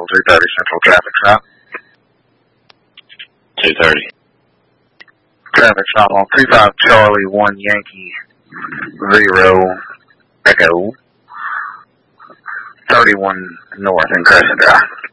Central, 230 Central traffic stop. 230. Traffic stop on 25 Charlie 1 Yankee 0 Echo 31 North in Crescent Drive.